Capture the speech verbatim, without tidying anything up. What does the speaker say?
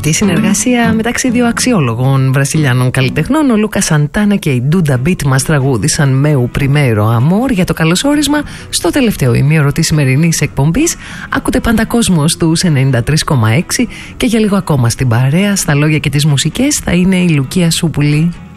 τη συνεργασία μεταξύ δύο αξιόλογων βραζιλιάνων καλλιτεχνών, ο Λούκα Σαντάνα και η Ντούντα Μπιτ μας τραγούδησαν «Meu primeiro amor» για το καλωσόρισμα στο τελευταίο ημίωρο της σημερινής εκπομπής. Ακούτε πάντα κόσμο στους ενενήντα τρία κόμμα έξι και για λίγο ακόμα στην παρέα, στα λόγια και τις μουσικές θα είναι η Λουκία Σούπουλη.